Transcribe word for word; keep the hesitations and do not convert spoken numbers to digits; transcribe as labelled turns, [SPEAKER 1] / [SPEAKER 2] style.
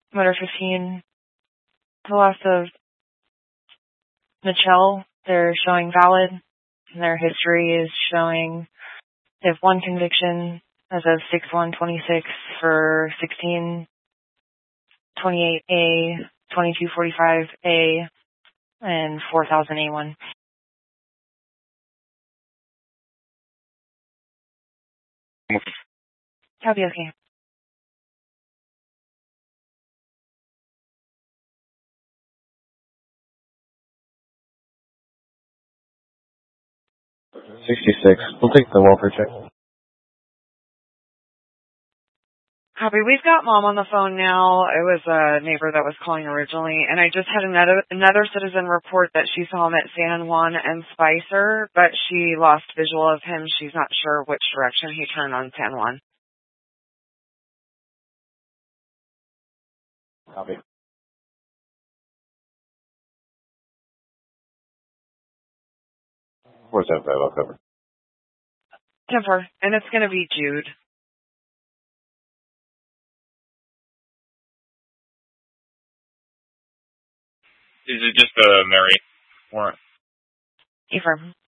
[SPEAKER 1] Motor fifteen, the last of Mitchell, they're showing valid. And their history is showing they have one conviction as of six one twenty-six for sixteen twenty-eight A, twenty-two forty-five A, and four thousand A one. Copy, okay.
[SPEAKER 2] sixty-six. We'll take the welfare check.
[SPEAKER 1] Copy. We've got Mom on the phone now. It was a neighbor that was calling originally, and I just had another another citizen report that she saw him at San Juan and Spicer, but she lost visual of him. She's not sure which direction he turned on San Juan.
[SPEAKER 2] Copy. four seven five, I'll cover.
[SPEAKER 1] ten four, and it's going to be Jude.
[SPEAKER 3] Is it just a Mary warrant?
[SPEAKER 1] Affirm.